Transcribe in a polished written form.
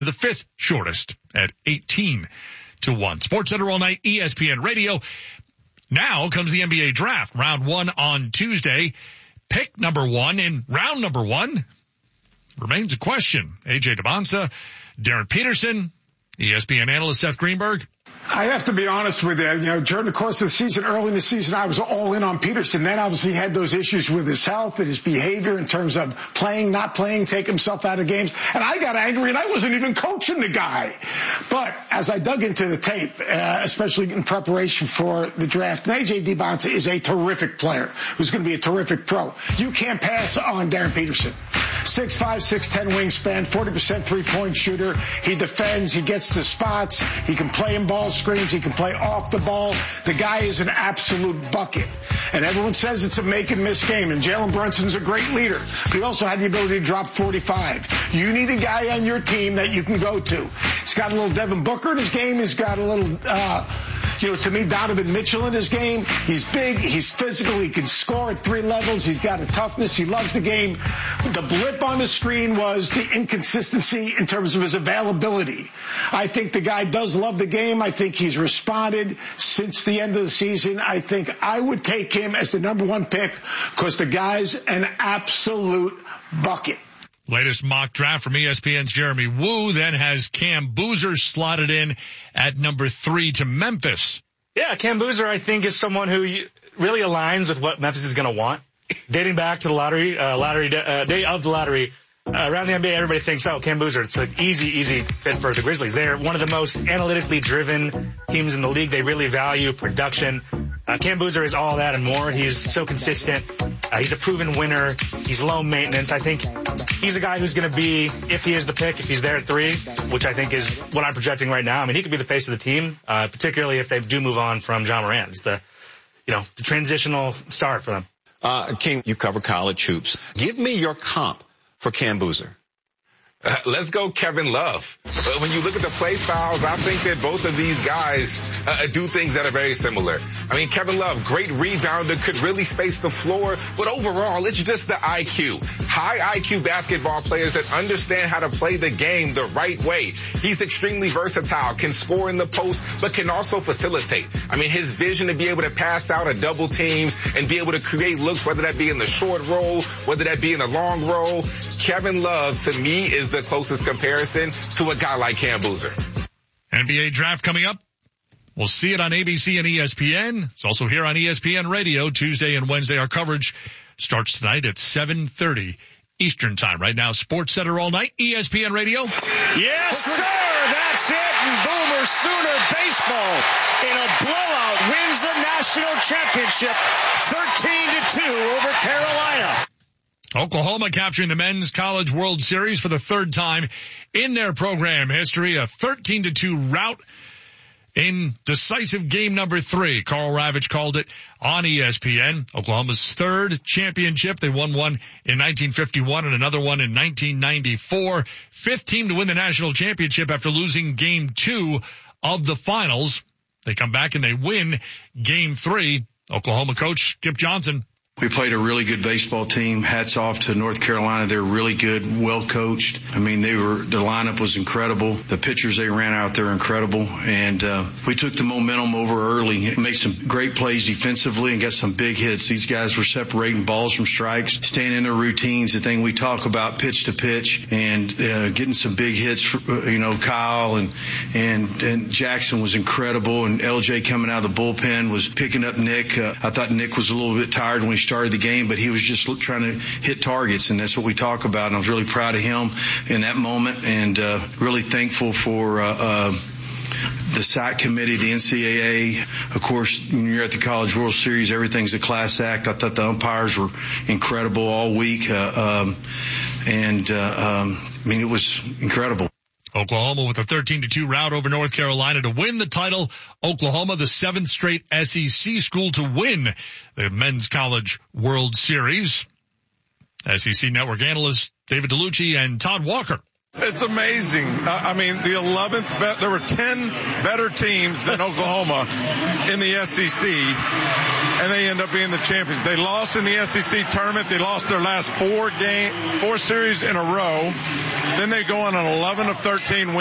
the fifth shortest at 18-1. SportsCenter all night, ESPN Radio. Now comes the NBA draft. Round 1 on Tuesday. Pick number 1 in round number 1 remains a question. AJ Debonsa, Darren Peterson, ESPN analyst Seth Greenberg. I have to be honest with you. During the course of the season, early in the season, I was all in on Peterson. Then obviously he had those issues with his health and his behavior in terms of playing, not playing, take himself out of games. And I got angry and I wasn't even coaching the guy. But as I dug into the tape, especially in preparation for the draft, AJ Debonsa is a terrific player who's going to be a terrific pro. You can't pass on Darren Peterson. 6'5", 6'10" wingspan, 40% three-point shooter. He defends. He gets to spots. He can play in ball screens. He can play off the ball. The guy is an absolute bucket. And everyone says it's a make-and-miss game. And Jalen Brunson's a great leader. But he also had the ability to drop 45. You need a guy on your team that you can go to. He's got a little Devin Booker in his game. He's got a little, to me, Donovan Mitchell in his game. He's big. He's physical. He can score at 3 levels. He's got a toughness. He loves the game. The blip on the screen was the inconsistency in terms of his availability. I think the guy does love the game. I think he's responded since the end of the season. I think I would take him as the number 1 pick because the guy's an absolute bucket. Latest mock draft from ESPN's Jeremy Woo then has Cam Boozer slotted in at number 3 to Memphis. Yeah, Cam Boozer, I think, is someone who really aligns with what Memphis is going to want. Dating back to the day of the lottery, around the NBA, everybody thinks, Cam Boozer, it's an easy fit for the Grizzlies. They're one of the most analytically driven teams in the league. They really value production. Cam Boozer is all that and more. He's so consistent. He's a proven winner. He's low maintenance. I think he's a guy who's going to be, if he is the pick, if he's there at 3, which I think is what I'm projecting right now. I mean, he could be the face of the team, particularly if they do move on from John Moran. It's the transitional star for them. King, you cover college hoops. Give me your comp for Cam Boozer. Let's go Kevin Love. When you look at the play styles, I think that both of these guys do things that are very similar. I mean, Kevin Love, great rebounder, could really space the floor, but overall, it's just the IQ. High IQ basketball players that understand how to play the game the right way. He's extremely versatile, can score in the post, but can also facilitate. I mean, his vision to be able to pass out of double teams and be able to create looks, whether that be in the short roll, whether that be in the long roll. Kevin Love, to me, is the closest comparison to a guy like Cam Boozer. NBA draft coming up. We'll see it on ABC and ESPN. It's also here on ESPN Radio. Tuesday and Wednesday, our coverage starts tonight at 7:30 Eastern Time. Right now, SportsCenter all night, ESPN Radio. Yes, sir! That's it! And Boomer Sooner baseball in a blowout wins the national championship 13-2 over Carolina. Oklahoma capturing the Men's College World Series for the 3rd time in their program history. A 13-2 rout in decisive game number 3. Carl Ravitch called it on ESPN. Oklahoma's 3rd championship. They won one in 1951 and another one in 1994. 5th team to win the national championship after losing game 2 of the finals. They come back and they win game 3. Oklahoma coach Skip Johnson. We played a really good baseball team. Hats off to North Carolina. They're really good, well coached. I mean, the lineup was incredible. The pitchers they ran out there incredible. And we took the momentum over early, made some great plays defensively and got some big hits. These guys were separating balls from strikes, staying in their routines, the thing we talk about pitch to pitch, and getting some big hits for, Kyle and Jackson was incredible. And LJ coming out of the bullpen was picking up Nick. I thought Nick was a little bit tired when he started the game, but he was just trying to hit targets, and that's what we talk about. And I was really proud of him in that moment, and really thankful for the SAC committee, the NCAA. Of course, when you're at the College World Series, everything's a class act. I thought the umpires were incredible all week, it was incredible. Oklahoma with a 13-2 rout over North Carolina to win the title. Oklahoma, the 7th straight SEC school to win the Men's College World Series. SEC Network analysts David DeLucci and Todd Walker. It's amazing. The 11th, there were 10 better teams than Oklahoma in the SEC. and they end up being the champions. They lost in the SEC tournament. They lost their last 4 series in a row. Then they go on an 11 of 13 win